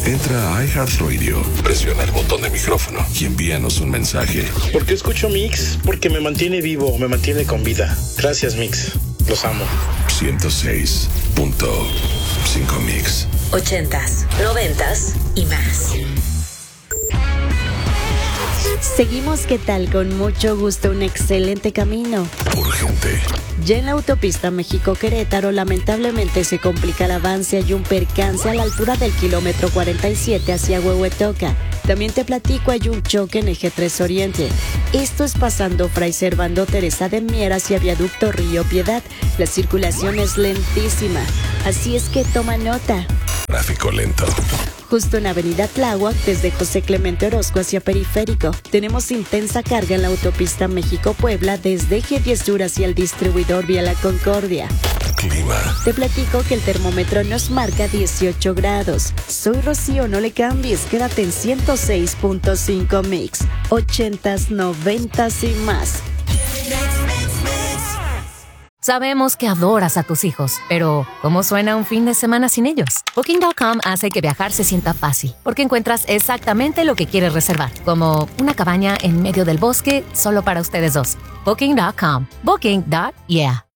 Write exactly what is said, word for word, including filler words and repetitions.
Entra a iHeartRadio, presiona el botón de micrófono y envíanos un mensaje. ¿Por qué escucho Mix? Porque me mantiene vivo, me mantiene con vida. Gracias, Mix. Los amo. ciento seis punto cinco Mix. Ochentas, noventas y más. Seguimos, ¿qué tal? Con mucho gusto, un excelente camino. Urgente. Ya en la autopista México-Querétaro, lamentablemente se complica el avance. Hay un percance a la altura del kilómetro cuarenta y siete hacia Huehuetoca. También te platico, hay un choque en Eje tres Oriente. Esto es pasando Fray Servando Teresa de Mier hacia Viaducto Río Piedad. La circulación es lentísima, así es que toma nota. Tráfico lento. Justo en Avenida Tláhuac, desde José Clemente Orozco hacia Periférico. Tenemos intensa carga en la autopista México-Puebla desde Eje diez Sur hacia el distribuidor Vía La Concordia. Clima. Te platico que el termómetro nos marca dieciocho grados. Soy Rocío, no le cambies, quédate en ciento seis punto cinco Mix. Ochentas, noventas y más. Sabemos que adoras a tus hijos, pero ¿cómo suena un fin de semana sin ellos? Booking punto com hace que viajar se sienta fácil, porque encuentras exactamente lo que quieres reservar, como una cabaña en medio del bosque solo para ustedes dos. Booking punto com. Booking. Yeah.